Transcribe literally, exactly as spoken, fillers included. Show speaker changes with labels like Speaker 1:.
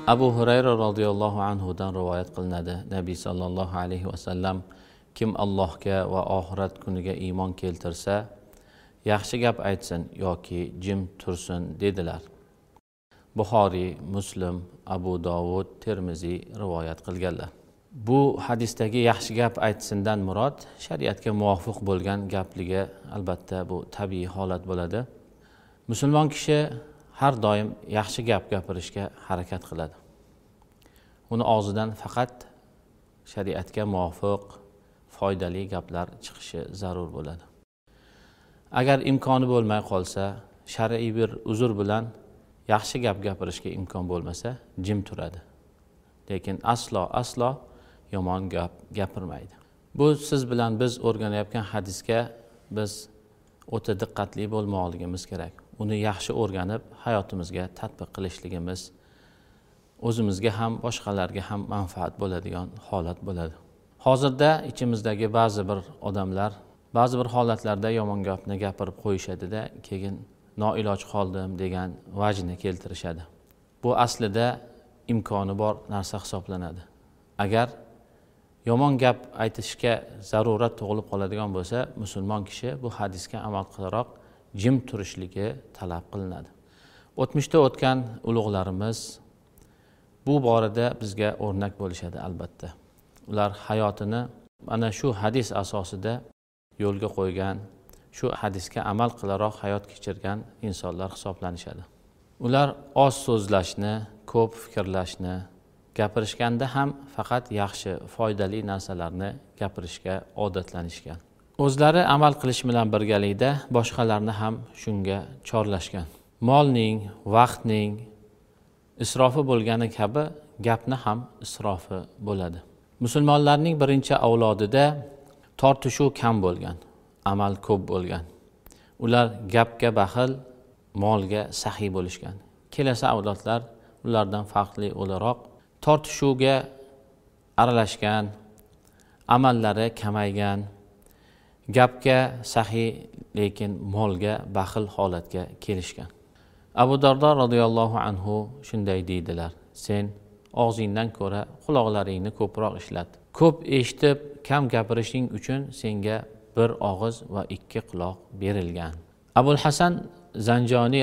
Speaker 1: Abu Hurayra radhiyallohu anhudan rivoyat qilinadi. Nabiy sallallohu alayhi vasallam kim Allohga va oxirat kuniga iymon keltirsa, yaxshi gap aytsin yoki jim tursin dedilar. Buxoriy, Muslim, Abu Dovud, Termiziy rivoyat qilganlar. Bu hadisdagi yaxshi gap aytsindan murod shariatga muvofiq bo'lgan gapligi, albatta bu tabiiy holat bo'ladi. Musulmon kishi har doim yaxshi gap gapirishga harakat qiladi. Uni og'zidan faqat shariatga muvofiq foydali gaplar chiqishi zarur bo'ladi. Agar imkoni bo'lmay qolsa, shar'iy bir uzr bilan yaxshi gap gapirishga imkon bo'lmasa, jim turadi. Lekin aslo aslo yomon gap gapirmaydi. Bu siz bilan biz o'rganayotgan hadisga biz o'ta diqqatli bo'lmoqligimiz kerak. Uni yaxshi o'rganib, hayotimizga tatbiq qilishligimiz o'zimizga ham, boshqalarga ham manfaat bo'ladigan holat bo'ladi. Hozirda ichimizdagi ba'zi bir odamlar ba'zi bir holatlarda yomon gapni gapirib qo'yishadi-da, keyin noiloj qoldim degan vajni keltirishadi. Bu aslida imkoni bor narsa hisoblanadi. Agar yomon gap aytishga zarurat tug'ilib qoladigan bo'lsa, musulmon kishi bu hadisga amal qilaroq jim turishligi talab qilinadi. O'tmishda o'tgan ulug'larimiz bu borada bizga o'rnak bo'lishadi albatta. Ular hayotini ana shu hadis asosida yo'lga qo'ygan, shu hadisga amal qilaroq hayot kechirgan insonlar hisoblanishadi. Ular oz so'zlashni, ko'p fikrlashni, gapirishganda ham faqat yaxshi, foydali narsalarni gapirishga odatlanishgan. O'zlari amal qilish bilan birgalikda boshqalarni ham shunga chorlashgan. Molning, vaqtning isrofi bo'lgani kabi gapni ham isrofi bo'ladi. Musulmonlarning birinchi avlodida tortishuv kam bo'lgan, amal ko'p bo'lgan. Ular gapga baxil, molga saxiy bo'lishgan. Kelasi avlodlar ulardan farqli o'laroq tortishuvga aralashgan, amallari kamaygan, gapga saxiy lekin molga baxil holatga kelishgan. Abu Dardo radhiyallohu anhu shunday deydilar: sen og'zingdan ko'ra quloqlaringni ko'proq ishlat. Ko'p eshitib, kam gapirishing uchun senga bir og'iz va ikki quloq berilgan. Abul Hasan Zanjoniy